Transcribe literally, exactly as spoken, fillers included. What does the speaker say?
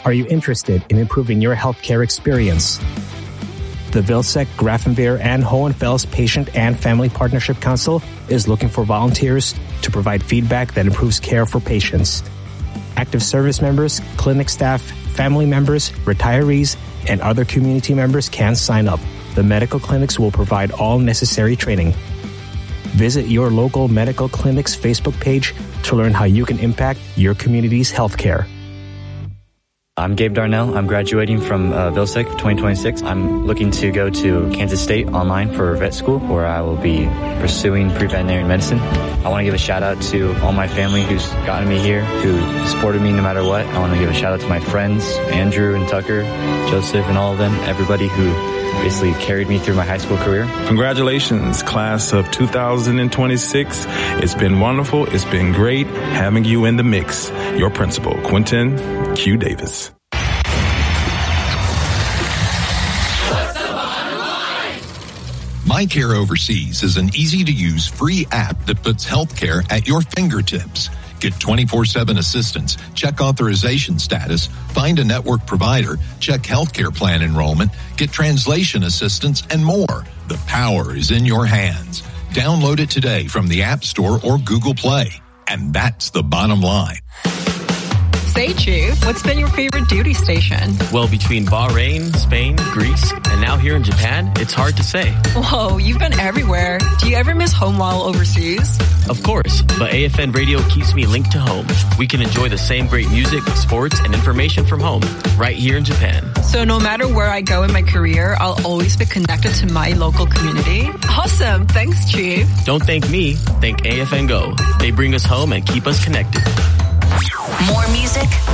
Are you interested in improving your healthcare experience? The Vilseck, Grafenwehr, and Hohenfels Patient and Family Partnership Council is looking for volunteers to provide feedback that improves care for patients. Active service members, clinic staff, family members, retirees, and other community members can sign up. The medical clinics will provide all necessary training. Visit your local medical clinic's Facebook page to learn how you can impact your community's healthcare. I'm Gabe Darnell. I'm graduating from uh, Vilseck twenty twenty-six. I'm looking to go to Kansas State online for vet school, where I will be pursuing pre-veterinary medicine. I want to give a shout out to all my family who's gotten me here, who supported me no matter what. I want to give a shout out to my friends, Andrew and Tucker, Joseph, and all of them, everybody who basically carried me through my high school career. Congratulations, class of two thousand twenty-six. It's been wonderful. It's been great having you in the mix. Your principal, Quentin Q. Davis. MyCare Overseas is an easy-to-use free app that puts healthcare at your fingertips. Get twenty-four seven assistance, check authorization status, find a network provider, check healthcare plan enrollment, get translation assistance, and more. The power is in your hands. Download it today from the App Store or Google Play. And that's the bottom line. Say, Chief, what's been your favorite duty station? Well, between Bahrain, Spain, Greece, and now here in Japan, it's hard to say. Whoa, you've been everywhere. Do you ever miss home while overseas? Of course, but A F N Radio keeps me linked to home. We can enjoy the same great music, sports, and information from home, right here in Japan. So no matter where I go in my career, I'll always be connected to my local community? Awesome. Thanks, Chief. Don't thank me. Thank A F N Go. They bring us home and keep us connected. More music,